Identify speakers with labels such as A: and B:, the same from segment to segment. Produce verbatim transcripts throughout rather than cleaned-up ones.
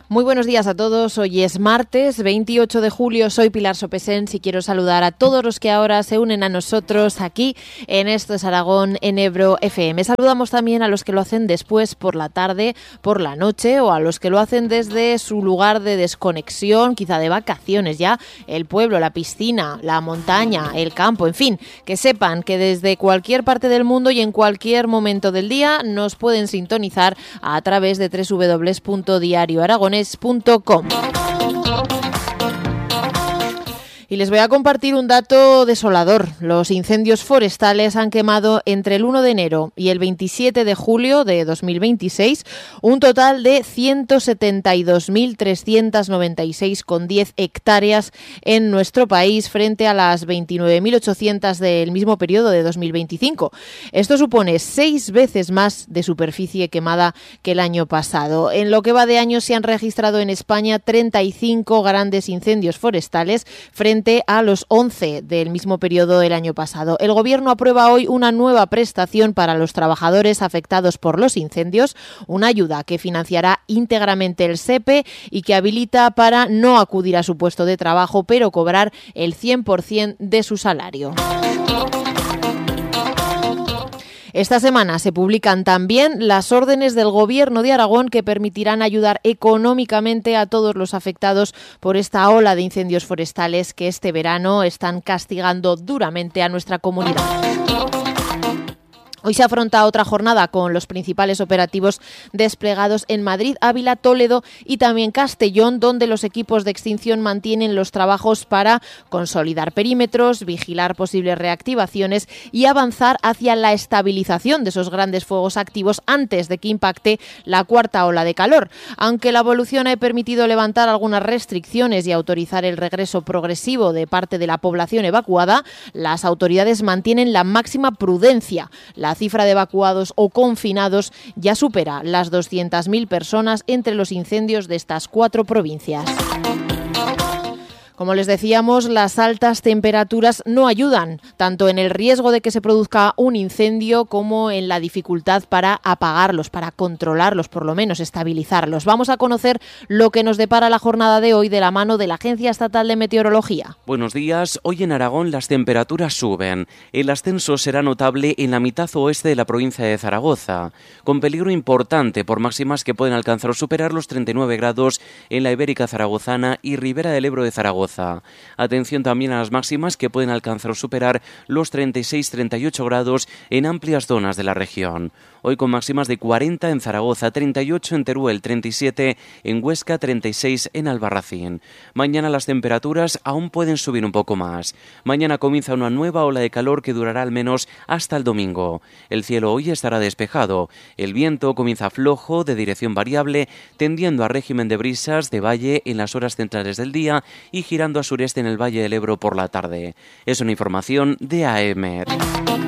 A: Muy buenos días a todos. Hoy es martes veintiocho de julio. Soy Pilar Sopesens y quiero saludar a todos los que ahora se unen a nosotros aquí en Esto es Aragón en Ebro F M. Saludamos también a los que lo hacen después por la tarde, por la noche o a los que lo hacen desde su lugar de desconexión, quizá de vacaciones ya, el pueblo, la piscina, la montaña, el campo, en fin, que sepan que desde cualquier parte del mundo y en cualquier momento del día nos pueden sintonizar a través de doble u doble u doble u punto diario aragonés punto com. Y les voy a compartir un dato desolador. Los incendios forestales han quemado entre el uno de enero y el veintisiete de julio de dos mil veintiséis un total de ciento setenta y dos mil trescientos noventa y seis coma diez hectáreas en nuestro país frente a las veintinueve mil ochocientas del mismo periodo de dos mil veinticinco. Esto supone seis veces más de superficie quemada que el año pasado. En lo que va de año se han registrado en España treinta y cinco grandes incendios forestales frente a los once del mismo periodo del año pasado. El Gobierno aprueba hoy una nueva prestación para los trabajadores afectados por los incendios, una ayuda que financiará íntegramente el S E P E y que habilita para no acudir a su puesto de trabajo, pero cobrar el cien por ciento de su salario. Esta semana se publican también las órdenes del Gobierno de Aragón que permitirán ayudar económicamente a todos los afectados por esta ola de incendios forestales que este verano están castigando duramente a nuestra comunidad. Hoy se afronta otra jornada con los principales operativos desplegados en Madrid, Ávila, Toledo y también Castellón, donde los equipos de extinción mantienen los trabajos para consolidar perímetros, vigilar posibles reactivaciones y avanzar hacia la estabilización de esos grandes fuegos activos antes de que impacte la cuarta ola de calor. Aunque la evolución ha permitido levantar algunas restricciones y autorizar el regreso progresivo de parte de la población evacuada, las autoridades mantienen la máxima prudencia. La La cifra de evacuados o confinados ya supera las doscientas mil personas entre los incendios de estas cuatro provincias. Como les decíamos, las altas temperaturas no ayudan, tanto en el riesgo de que se produzca un incendio como en la dificultad para apagarlos, para controlarlos, por lo menos estabilizarlos. Vamos a conocer lo que nos depara la jornada de hoy de la mano de la Agencia Estatal de Meteorología.
B: Buenos días. Hoy en Aragón las temperaturas suben. El ascenso será notable en la mitad oeste de la provincia de Zaragoza, con peligro importante por máximas que pueden alcanzar o superar los treinta y nueve grados en la Ibérica Zaragozana y Ribera del Ebro de Zaragoza. Atención también a las máximas que pueden alcanzar o superar los treinta y seis a treinta y ocho grados en amplias zonas de la región. Hoy con máximas de cuarenta en Zaragoza, treinta y ocho en Teruel, treinta y siete en Huesca, treinta y seis en Albarracín. Mañana las temperaturas aún pueden subir un poco más. Mañana comienza una nueva ola de calor que durará al menos hasta el domingo. El cielo hoy estará despejado. El viento comienza flojo, de dirección variable, tendiendo a régimen de brisas de valle en las horas centrales del día y girando a sureste en el Valle del Ebro por la tarde. Es una información de A E M E T.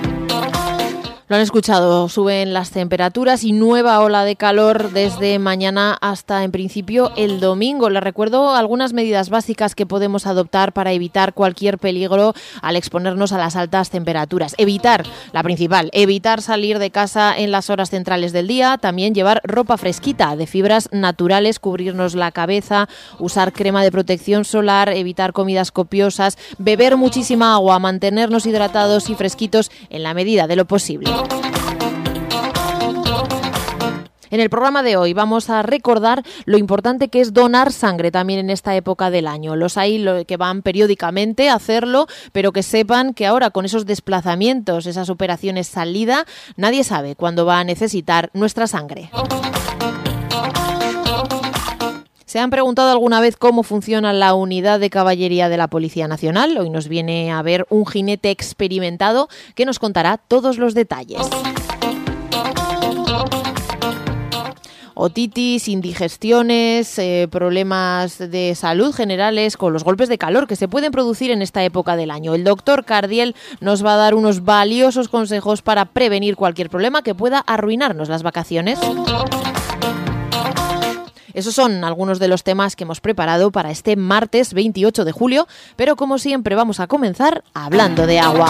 A: Lo han escuchado, suben las temperaturas y nueva ola de calor desde mañana hasta, en principio, el domingo. Les recuerdo algunas medidas básicas que podemos adoptar para evitar cualquier peligro al exponernos a las altas temperaturas. Evitar, la principal, evitar salir de casa en las horas centrales del día, también llevar ropa fresquita de fibras naturales, cubrirnos la cabeza, usar crema de protección solar, evitar comidas copiosas, beber muchísima agua, mantenernos hidratados y fresquitos en la medida de lo posible. En el programa de hoy vamos a recordar lo importante que es donar sangre también en esta época del año. Los hay que van periódicamente a hacerlo, pero que sepan que ahora con esos desplazamientos, esas operaciones salida, nadie sabe cuándo va a necesitar nuestra sangre. ¿Se han preguntado alguna vez cómo funciona la unidad de caballería de la Policía Nacional? Hoy nos viene a ver un jinete experimentado que nos contará todos los detalles. Otitis, indigestiones, eh, problemas de salud generales con los golpes de calor que se pueden producir en esta época del año. El doctor Cardiel nos va a dar unos valiosos consejos para prevenir cualquier problema que pueda arruinarnos las vacaciones. Esos son algunos de los temas que hemos preparado para este martes veintiocho de julio, pero como siempre vamos a comenzar hablando de agua.